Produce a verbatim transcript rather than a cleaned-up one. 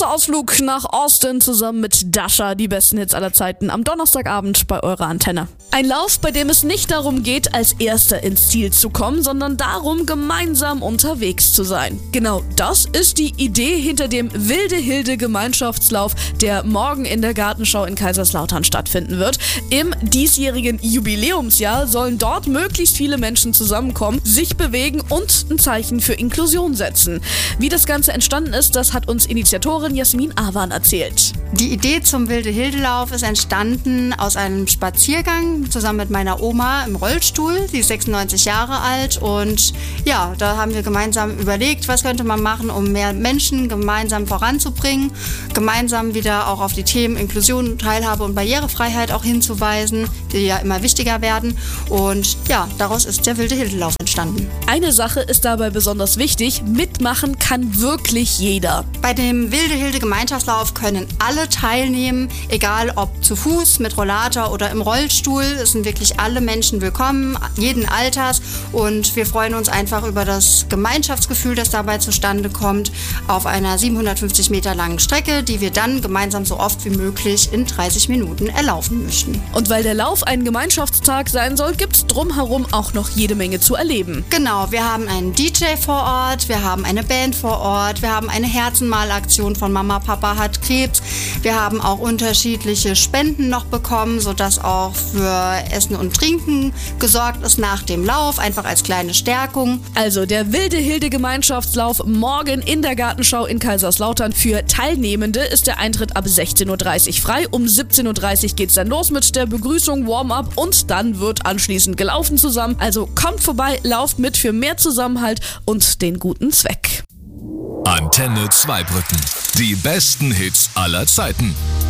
Kurzer Ausflug nach Austin zusammen mit Dasha, die besten Hits aller Zeiten am Donnerstagabend bei eurer Antenne. Ein Lauf, bei dem es nicht darum geht, als Erster ins Ziel zu kommen, sondern darum, gemeinsam unterwegs zu sein. Genau das ist die Idee hinter dem Wilde Hilde Gemeinschaftslauf, der morgen in der Gartenschau in Kaiserslautern stattfinden wird. Im diesjährigen Jubiläumsjahr sollen dort möglichst viele Menschen zusammenkommen, sich bewegen und ein Zeichen für Inklusion setzen. Wie das Ganze entstanden ist, das hat uns Initiatorin Jasmin Awan erzählt. Die Idee zum Wilde-Hilde-Lauf ist entstanden aus einem Spaziergang zusammen mit meiner Oma im Rollstuhl. Sie ist sechsundneunzig Jahre alt und ja, da haben wir gemeinsam überlegt, was könnte man machen, um mehr Menschen gemeinsam voranzubringen, gemeinsam wieder auch auf die Themen Inklusion, Teilhabe und Barrierefreiheit auch hinzuweisen, die ja immer wichtiger werden. Und ja, daraus ist der Wilde-Hilde-Lauf entstanden. Eine Sache ist dabei besonders wichtig: Mitmachen kann wirklich jeder. Bei dem Wilde-Hilde-Gemeinschaftslauf können alle teilnehmen, egal ob zu Fuß, mit Rollator oder im Rollstuhl. Es sind wirklich alle Menschen willkommen, jeden Alters, und wir freuen uns einfach über das Gemeinschaftsgefühl, das dabei zustande kommt, auf einer siebenhundertfünfzig Meter langen Strecke, die wir dann gemeinsam so oft wie möglich in dreißig Minuten erlaufen möchten. Und weil der Lauf ein Gemeinschaftstag sein soll, gibt es drumherum auch noch jede Menge zu erleben. Genau, wir haben einen D J vor Ort, wir haben eine Band vor Ort, wir haben eine Herzenmalaktion von Mama, Papa hat Krebs. Wir haben auch unterschiedliche Spenden noch bekommen, sodass auch für Essen und Trinken gesorgt ist nach dem Lauf, einfach als kleine Stärkung. Also der Wilde Hilde Gemeinschaftslauf morgen in der Gartenschau in Kaiserslautern. Für Teilnehmende ist der Eintritt ab sechzehn Uhr dreißig frei. Um siebzehn Uhr dreißig geht's dann los mit der Begrüßung, Warm-up, und dann wird anschließend gelaufen zusammen. Also kommt vorbei, lauft mit für mehr Zusammenhalt und den guten Zweck. Antenne Zweibrücken. Die besten Hits aller Zeiten.